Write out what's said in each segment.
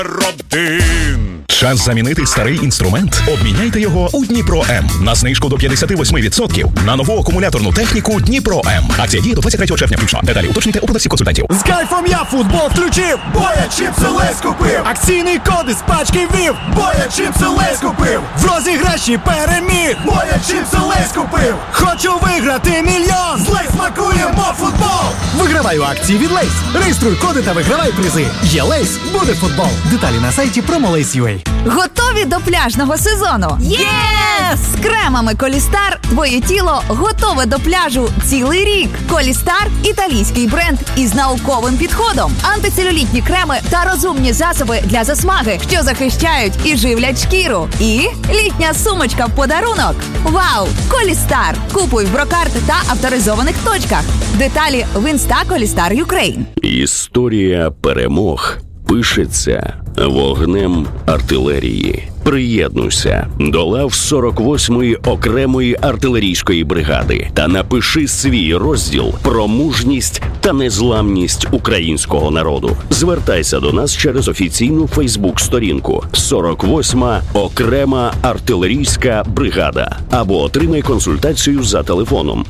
Час замінити старий інструмент? Обміняйте його у Дніпро М. На знижку до 58% на нову акумуляторну техніку Дніпро М. Акція діє до 23 червня включно. Деталі уточнюйте у продавців консультантів. З кайфом я футбол включив, бо я чіпси Лейс купив. Акційний код із пачки ввів, бо я чіпси Лейс купив. В розіграші переміг, бо я чіпси Лейс купив. Хочу виграти мільйон, з Лейс смакуємо футбол. Вигравай у акції від Лейс. Реєструй коди та вигравай призи. Є Лейс, буде футбол. Деталі на сайті promo.lace.ua. Готові до пляжного сезону? Єс! З кремами Колістар твоє тіло готове до пляжу цілий рік. Колістар – італійський бренд із науковим підходом. Антицелюлітні креми та розумні засоби для засмаги, що захищають і живлять шкіру. І літня сумочка в подарунок. Вау! Колістар! Купуй в Брокарт та авторизованих точках. Деталі в Інста Колістар Юкрейн. Історія перемог пишеться вогнем артилерії. Приєднуйся до лав 48-ї окремої артилерійської бригади та напиши свій розділ про мужність та незламність українського народу. Звертайся до нас через офіційну Фейсбук-сторінку 48-ма окрема артилерійська бригада або отримай консультацію за телефоном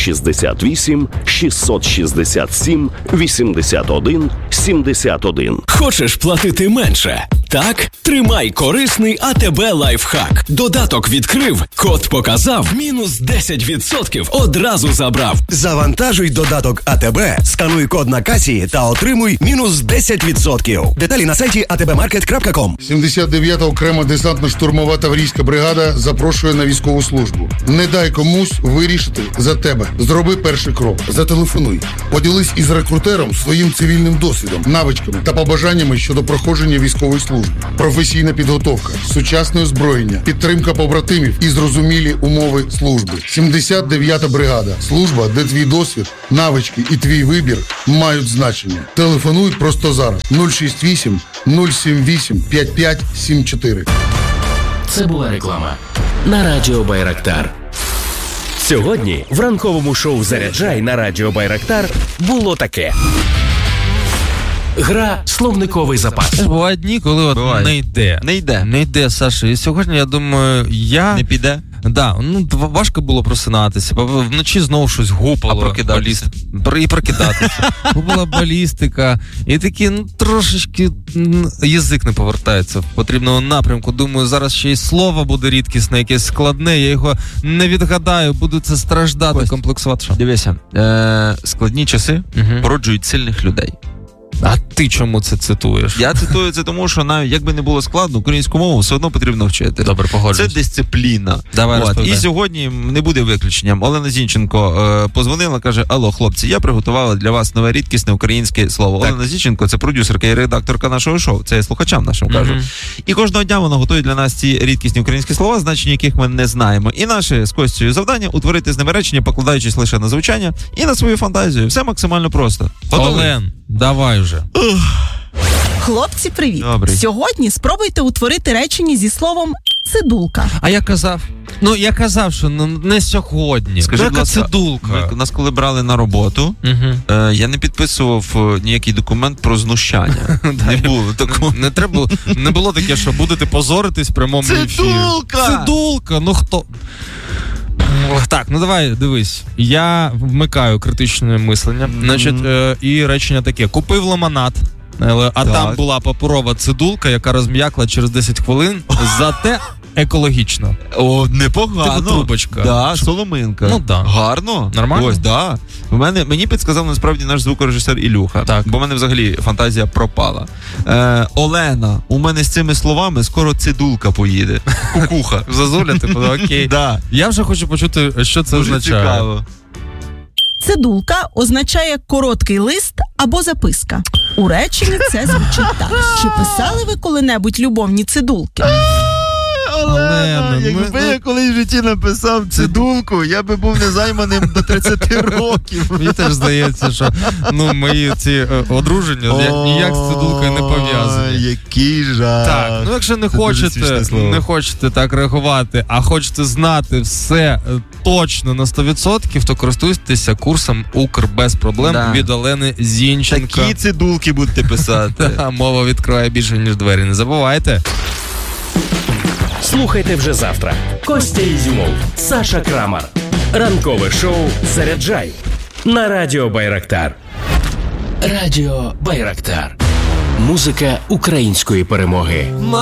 068 667 81 71. Хочеш платити менше? Так? Тримай корисний АТБ лайфхак. Додаток відкрив, код показав, мінус 10% одразу забрав. Завантажуй додаток АТБ, скануй код на касі та отримуй мінус 10%. Деталі на сайті atbmarket.com. 79-та окрема десантно-штурмова таврійська бригада запрошує на військову службу. Не дай комусь вирішити за тебе. Зроби перший крок. Зателефонуй. Поділись із рекрутером своїм цивільним досвідом, навичками та побажаннями щодо проходження військової служби. Професійна підготовка, сучасне озброєння, підтримка побратимів і зрозумілі умови служби. 79-та бригада. Служба, де твій досвід, навички і твій вибір мають значення. Телефонуй просто зараз. 068 078 5574. Це була реклама на Радіо Байрактар. Сьогодні в ранковому шоу «Заряджай» на Радіо Байрактар було таке. Гра «Словниковий запас». Бувають дні, коли от не йде, Саша. І сьогодні, я думаю, не піде? Да, важко було просинатися. Вночі знову щось гупало. І прокидатися. Гупала балістика. І такі, трошечки язик не повертається в потрібному напрямку. Думаю, зараз ще й слово буде рідкісне, якесь складне. Я його не відгадаю, буду це страждати, комплексувати. Що? Дивися, складні часи породжують сильних людей. А ти чому це цитуєш? Я цитую це тому, що навіть якби не було складно, українську мову все одно потрібно вчити. Добре, погоджуюсь. Це дисципліна. І сьогодні не буде виключенням. Олена Зінченко позвонила, каже: алло, хлопці, я приготувала для вас нове рідкісне українське слово. Так. Олена Зінченко – це продюсерка і редакторка нашого шоу. Це я слухачам нашим кажу. І кожного дня вона готує для нас ці рідкісні українські слова, значення яких ми не знаємо. І наше з Костю завдання – утворити з ними речення, покладаючись лише на звучання і на свою фантазію. Все максимально просто. Олен, давай вже. Хлопці, привіт. Добрий. Сьогодні спробуйте утворити речення зі словом «цидулка». А я казав? Я казав, що не сьогодні. Скажи, будь ласка, цидулка. Нас коли брали на роботу, я не підписував ніякий документ про знущання. Не було такого. Не було таке, що будете позоритись в прямому ефірі. Цидулка! Хто? Так, давай, дивись. Я вмикаю критичне мислення. Значить, і речення таке. Купив лимонад, а там була паперова цидулка, яка розм'якла через 10 хвилин, зате екологічно. О, непогано. Типу трубочка. Да, соломинка. Да. Гарно. Нормально? Ось, да. Мені підсказав насправді наш звукорежисер Ілюха. Так. Бо в мене взагалі фантазія пропала. Олена, у мене з цими словами скоро цидулка поїде. Кукуха. Зазуля, типу, окей. Да. Я вже хочу почути, що це дуже означає. Цікаво. Цидулка означає короткий лист або записка. У реченні це звучить так. Чи писали ви коли-небудь любовні цидулки? Олена, якби я колись в житті написав цидулку, я би був незайманим до 30 років. Мені теж здається, що мої ці одруження ніяк з цидулкою не пов'язані. Який жах. Так, якщо не хочете так реагувати, а хочете знати все точно на 100%, то користуйтеся курсом «Укр без проблем» від Олени Зінченко. Такі цидулки будете писати. Мова відкриває більше, ніж двері. Не забувайте. Слухайте вже завтра. Костя Ізюмов, Саша Крамар. Ранкове шоу «Заряджай» на Радіо Байрактар. Радіо Байрактар. Музика української перемоги.